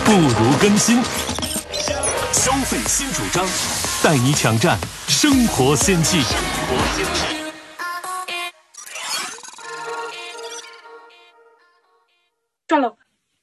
不如更新。消费新主张，带你抢占生活先机。 赚了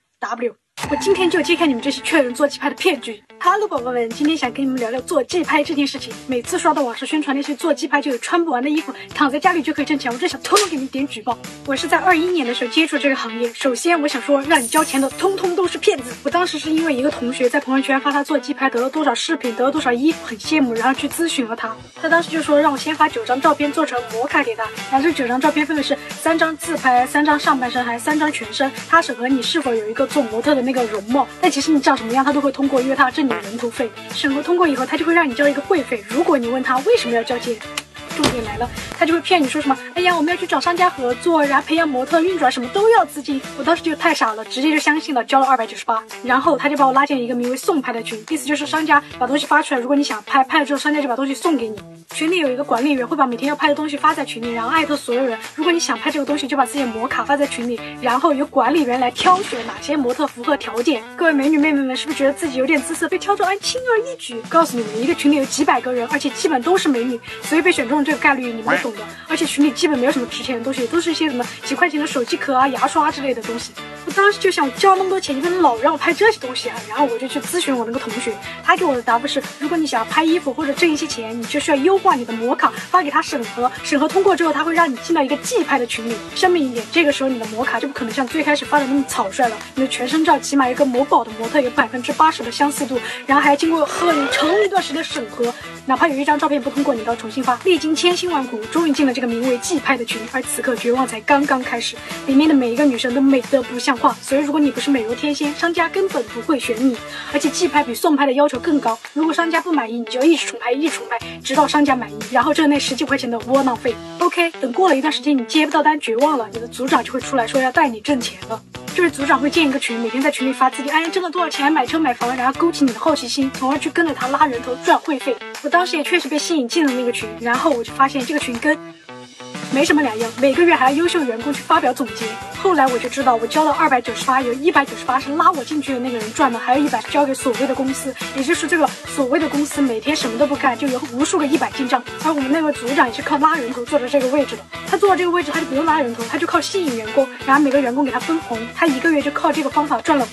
W， 我今天就揭开你们这些劝人做鸡拍的骗局。哈喽宝宝们，今天想跟你们聊聊做鸡拍这件事情。每次刷到网上宣传那些做鸡拍就有穿不完的衣服，躺在家里就可以挣钱，我真想通通给你们点举报。我是在21年的时候接触这个行业，首先我想说，让你交钱的通通都是骗子。我当时是因为一个同学在朋友圈发他做鸡拍得了多少饰品，得了多少衣服，很羡慕，然后去咨询了他。他当时就说让我先发9张照片做成模卡给他，然后这9张照片分别是3张自拍、3张上半身，还3张全身。他审核你是否有一个做模特的那个容貌，但其实你长什么样他都会通过，因为他要挣你人头费。审核通过以后，他就会让你交一个会费。如果你问他为什么要交钱，重点来了，他就会骗你说什么，哎呀，我们要去找商家合作，然后培养模特、运转什么都要资金。我当时就太傻了，直接就相信了，交了298。然后他就把我拉进一个名为送拍的群，意思就是商家把东西发出来，如果你想拍，拍了之后商家就把东西送给你。群里有一个管理员会把每天要拍的东西发在群里，然后艾特所有人。如果你想拍这个东西，就把自己的模卡发在群里，然后由管理员来挑选哪些模特符合条件。各位美女妹妹们，是不是觉得自己有点姿色被挑中，轻而易举？告诉你们，一个群里有几百个人，而且基本都是美女，所以被选中这个概率你们都懂的。而且群里基本没有什么值钱的东西，都是一些什么几块钱的手机壳啊、牙刷之类的东西。我当时就想，我交那么多钱，你们老让我拍这些东西啊？然后我就去咨询我那个同学，他给我的答复是，如果你想要拍衣服或者挣一些钱，你就需要优化你的模卡，发给他审核，审核通过之后，他会让你进到一个季拍的群里。声明一点，这个时候你的模卡就不可能像最开始发的那么草率了，你的全身照起码有个某宝的模特有80%的相似度，然后还经过很长一段时间的审核，哪怕有一张照片不通过，你都要重新发。历经千辛万苦，终于进了这个名为季拍的群，而此刻绝望才刚刚开始。里面的每一个女生都美得不像话，所以如果你不是美如天仙，商家根本不会选你。而且季拍比送拍的要求更高，如果商家不满意，你就要一直重拍，一直重拍，直到商家满意，然后挣那10几块钱的窝囊费。OK， 等过了一段时间你接不到单，绝望了，你的组长就会出来说要带你挣钱了。就是组长会建一个群，每天在群里发自己挣了多少钱，买车买房，然后勾起你的好奇心，从而去跟着他拉人头赚会费。我当时也确实被吸引进了那个群，然后我就发现这个群跟没什么两样，每个月还要优秀员工去发表总结。后来我就知道，我交了298，有198是拉我进去的那个人赚的，还有100是交给所谓的公司，也就是这个所谓的公司每天什么都不干，就有无数个100进账。而我们那位组长也是靠拉人头坐在这个位置的，他坐到这个位置他就不用拉人头，他就靠吸引员工，然后每个员工给他分红，他1个月就靠这个方法赚了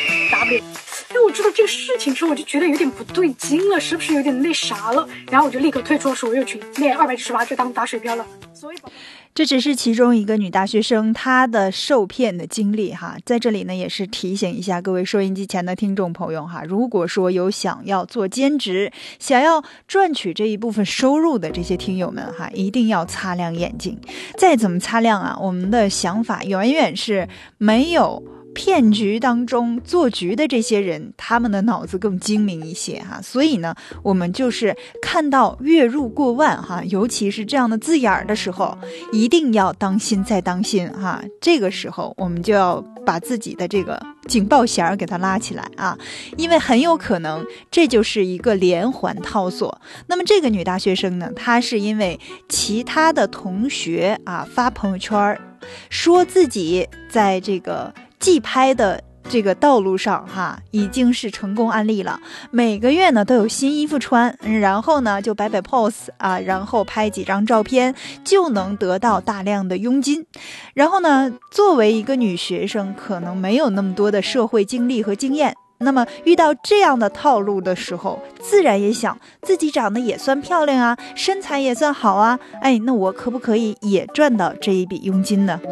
W。我知道这个事情之后，我就觉得有点不对劲了，是不是有点那啥了？然后我就立刻退出了所有群，那298就当打水漂了。所以这只是其中一个女大学生她的受骗的经历哈，在这里呢也是提醒一下各位收音机前的听众朋友哈，如果说有想要做兼职、想要赚取这一部分收入的这些听友们哈，一定要擦亮眼睛。再怎么擦亮啊，我们的想法远远是没有骗局当中做局的这些人，他们的脑子更精明一些哈，所以呢，我们就是看到月入过万哈，尤其是这样的字眼的时候，一定要当心再当心哈。这个时候我们就要把自己的这个警报弦给它拉起来啊，因为很有可能这就是一个连环套索。那么这个女大学生呢，她是因为其他的同学啊发朋友圈说自己在这个季拍的这个道路上哈，已经是成功案例了，每个月呢都有新衣服穿，然后呢就摆 pose 啊，然后拍几张照片就能得到大量的佣金。然后呢，作为一个女学生，可能没有那么多的社会经历和经验，那么遇到这样的套路的时候，自然也想自己长得也算漂亮啊，身材也算好啊，那我可不可以也赚到这一笔佣金呢？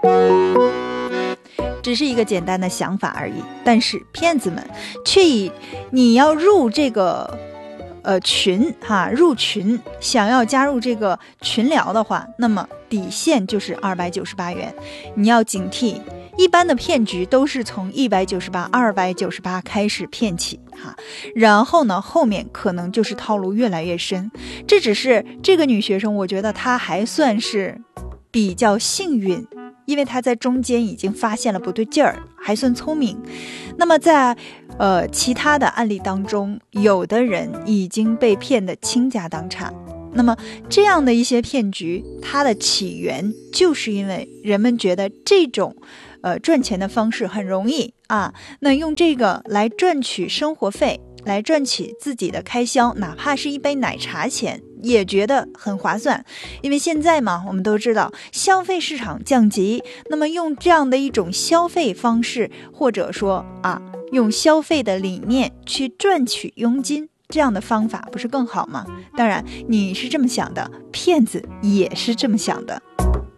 只是一个简单的想法而已，但是骗子们却以你要入这个群哈，入群想要加入这个群聊的话，那么底线就是298元，你要警惕。一般的骗局都是从198、298开始骗起哈，然后呢，后面可能就是套路越来越深。这只是这个女学生，我觉得她还算是比较幸运，因为她在中间已经发现了不对劲儿，还算聪明。那么在其他的案例当中，有的人已经被骗得倾家荡产。那么这样的一些骗局，它的起源就是因为人们觉得这种赚钱的方式很容易啊，那用这个来赚取生活费，来赚取自己的开销，哪怕是一杯奶茶钱也觉得很划算。因为现在嘛，我们都知道消费市场降级，那么用这样的一种消费方式，或者说用消费的理念去赚取佣金，这样的方法不是更好吗？当然你是这么想的，骗子也是这么想的。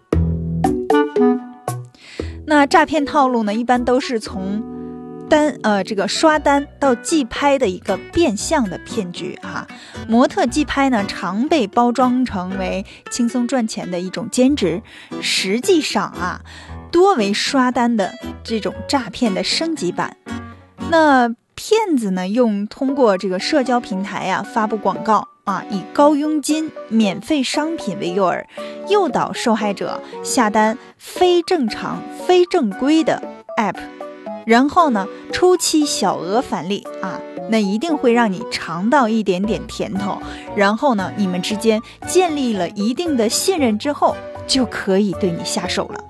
那诈骗套路呢，一般都是从这个刷单到寄拍的一个变相的骗局模特寄拍呢，常被包装成为轻松赚钱的一种兼职，实际上多为刷单的这种诈骗的升级版。那骗子呢，通过这个社交平台发布广告以高佣金、免费商品为诱饵，诱导受害者下单非正常、非正规的 app， 然后呢，初期小额返利那一定会让你尝到一点点甜头，然后呢，你们之间建立了一定的信任之后，就可以对你下手了。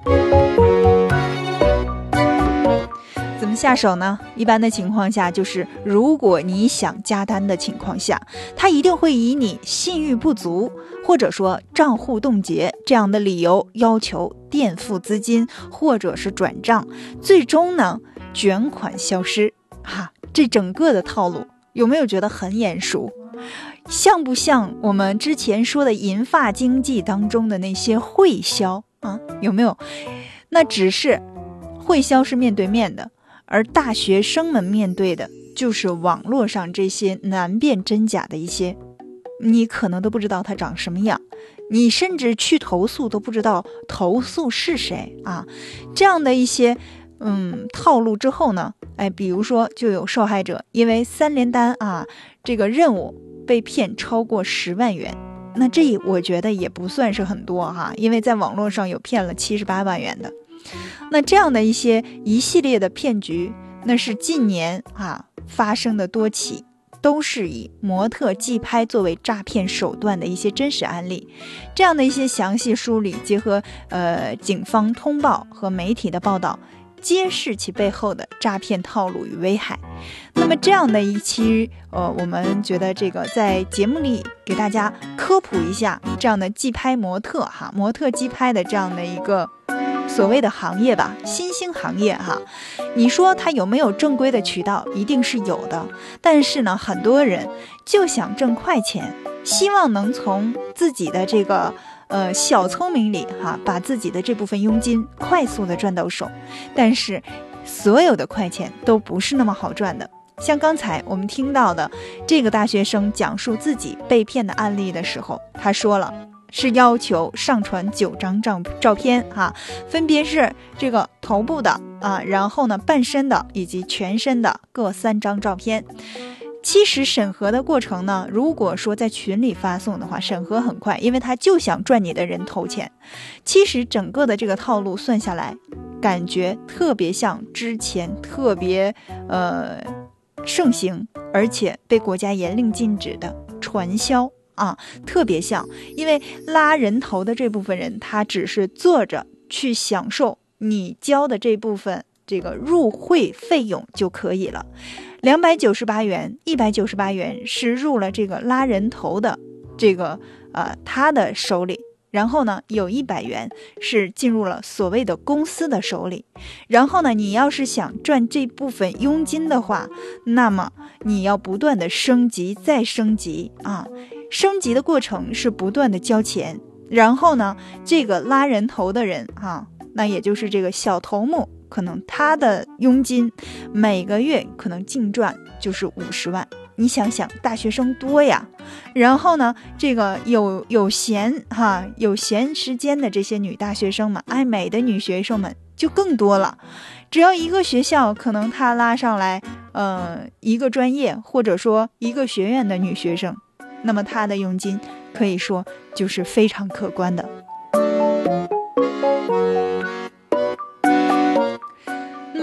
怎么下手呢？一般的情况下，就是如果你想加单的情况下，他一定会以你信誉不足，或者说账户冻结这样的理由，要求垫付资金或者是转账，最终呢，卷款消失这整个的套路有没有觉得很眼熟？像不像我们之前说的银发经济当中的那些会销有没有？那只是会销是面对面的，而大学生们面对的就是网络上这些难辨真假的一些，你可能都不知道它长什么样，你甚至去投诉都不知道投诉是谁这样的一些套路之后呢，比如说就有受害者因为3连单这个任务被骗超过10万元，那这我觉得也不算是很多因为在网络上有骗了78万元的。那这样的一系列的骗局，那是近年发生的多起，都是以模特寄拍作为诈骗手段的一些真实案例。这样的一些详细梳理，结合警方通报和媒体的报道，揭示其背后的诈骗套路与危害。那么这样的一期我们觉得这个在节目里给大家科普一下这样的寄拍模特模特寄拍的这样的一个所谓的行业吧，新兴行业你说它有没有正规的渠道？一定是有的，但是呢，很多人就想挣快钱，希望能从自己的这个小聪明里把自己的这部分佣金快速的赚到手，但是所有的快钱都不是那么好赚的。像刚才我们听到的这个大学生讲述自己被骗的案例的时候，他说了是要求上传9张照片分别是这个头部的然后呢半身的以及全身的各3张照片。其实审核的过程呢，如果说在群里发送的话，审核很快，因为他就想赚你的人头钱。其实整个的这个套路算下来，感觉特别像之前特别盛行而且被国家严令禁止的传销特别像。因为拉人头的这部分人，他只是坐着去享受你交的这部分这个入会费用就可以了。298元、198元是入了这个拉人头的这个他的手里，然后呢有100元是进入了所谓的公司的手里。然后呢，你要是想赚这部分佣金的话，那么你要不断的升级再升级升级的过程是不断的交钱。然后呢，这个拉人头的人那也就是这个小头目，可能他的佣金每个月可能净赚就是50万。你想想，大学生多呀。然后呢，这个有闲时间的这些女大学生们，爱美的女学生们就更多了。只要一个学校可能他拉上来一个专业或者说一个学院的女学生，那么他的佣金可以说就是非常可观的。那么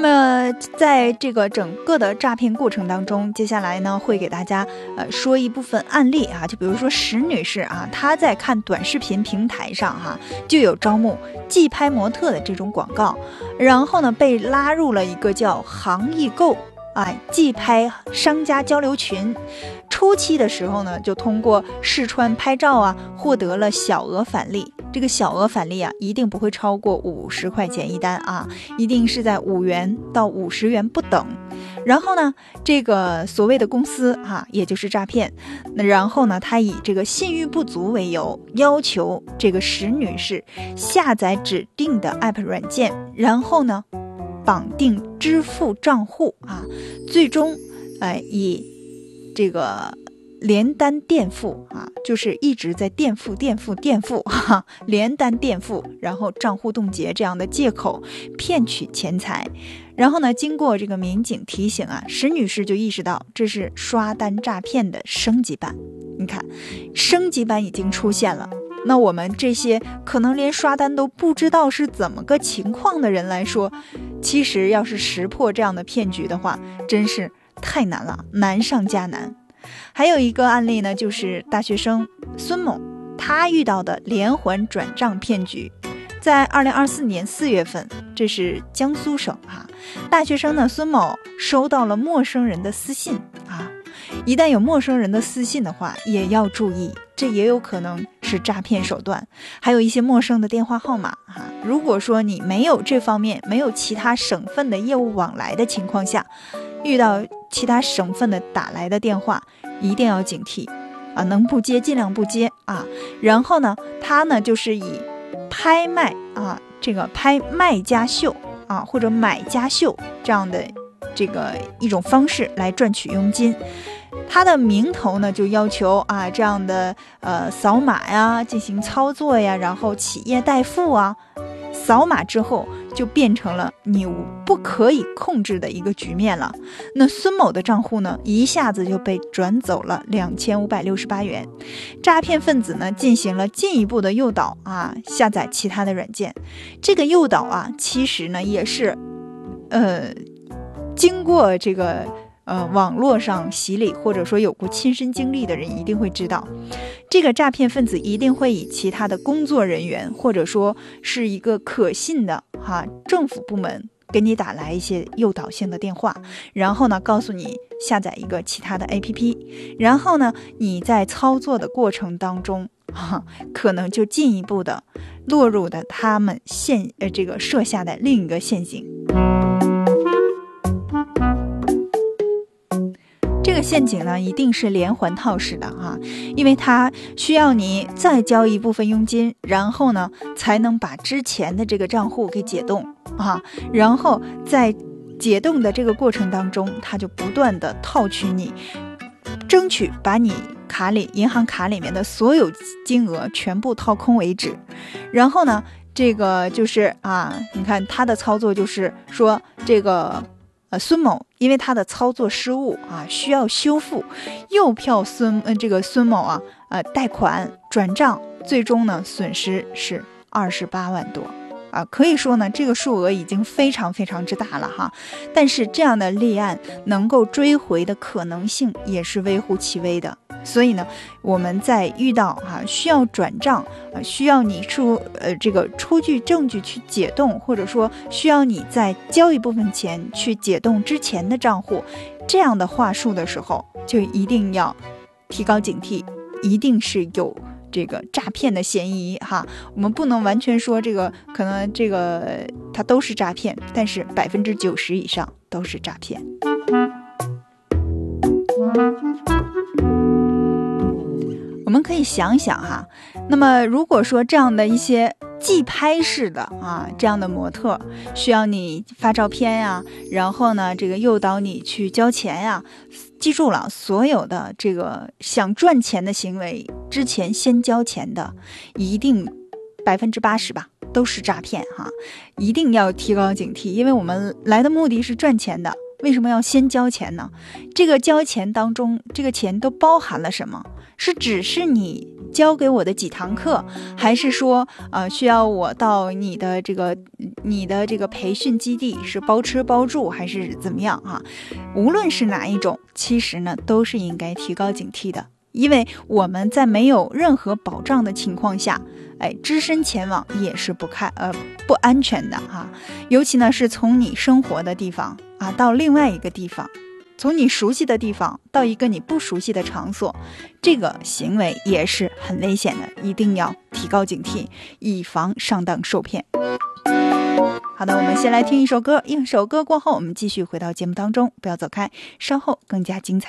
在这个整个的诈骗过程当中，接下来呢会给大家说一部分案例啊，就比如说石女士啊，她在看短视频平台上就有招募即拍模特的这种广告，然后呢被拉入了一个叫行易购即拍商家交流群。初期的时候呢，就通过试穿拍照获得了小额返利。这个小额返利一定不会超过50块钱一单一定是在5元到50元不等。然后呢，这个所谓的公司也就是诈骗，然后呢，他以这个信誉不足为由，要求这个石女士下载指定的 app 软件，然后呢绑定支付账户最终以这个连单垫付就是一直在垫付连单垫付，然后账户冻结这样的借口骗取钱财。然后呢，经过这个民警提醒石女士就意识到这是刷单诈骗的升级版。你看，升级版已经出现了，那我们这些可能连刷单都不知道是怎么个情况的人来说，其实要是识破这样的骗局的话，真是太难了，难上加难。还有一个案例呢，就是大学生孙某，他遇到的连环转账骗局。在2024年4月份，这是江苏省大学生呢孙某收到了陌生人的私信一旦有陌生人的私信的话，也要注意，这也有可能是诈骗手段。还有一些陌生的电话号码如果说你没有这方面，没有其他省份的业务往来的情况下，遇到其他省份的打来的电话，一定要警惕能不接尽量不接然后呢，他呢就是以拍卖这个拍卖家秀或者买家秀这样的这个一种方式来赚取佣金。他的名头呢就要求这样的扫码进行操作然后企业代付扫码之后就变成了你不可以控制的一个局面了。那孙某的账户呢，一下子就被转走了2568元。诈骗分子呢进行了进一步的诱导下载其他的软件。这个诱导其实呢也是经过这个网络上洗礼，或者说有过亲身经历的人一定会知道，这个诈骗分子一定会以其他的工作人员，或者说是一个可信的政府部门给你打来一些诱导性的电话，然后呢告诉你下载一个其他的 APP， 然后呢你在操作的过程当中可能就进一步的落入的他们这个设下的另一个陷阱。这个陷阱呢一定是连环套式的因为它需要你再交一部分佣金，然后呢才能把之前的这个账户给解冻然后在解冻的这个过程当中，它就不断的套取你，争取把你银行卡里面的所有金额全部掏空为止。然后呢这个就是你看他的操作就是说，这个孙某因为他的操作失误需要修复，诱骗这个孙某贷款转账，最终呢损失是28万多可以说呢这个数额已经非常非常之大了但是这样的立案能够追回的可能性也是微乎其微的。所以呢我们在遇到需要转账需要你出具证据去解冻，或者说需要你再交一部分钱去解冻之前的账户，这样的话术的时候，就一定要提高警惕，一定是有这个诈骗的嫌疑我们不能完全说这个可能这个它都是诈骗，但是90%以上都是诈骗。我们可以想想那么如果说这样的一些即拍式的这样的模特需要你发照片然后呢这个诱导你去交钱记住了，所有的这个想赚钱的行为之前先交钱的一定80%吧都是诈骗一定要提高警惕，因为我们来的目的是赚钱的，为什么要先交钱呢？这个交钱当中，这个钱都包含了什么？是只是你教给我的几堂课，还是说需要我到你的这个培训基地是包吃包住还是怎么样啊？无论是哪一种，其实呢都是应该提高警惕的，因为我们在没有任何保障的情况下，只身前往也是不安全的哈。尤其呢是从你生活的地方到另外一个地方，从你熟悉的地方到一个你不熟悉的场所，这个行为也是很危险的，一定要提高警惕，以防上当受骗。好的，我们先来听一首歌，一首歌过后我们继续回到节目当中，不要走开，稍后更加精彩。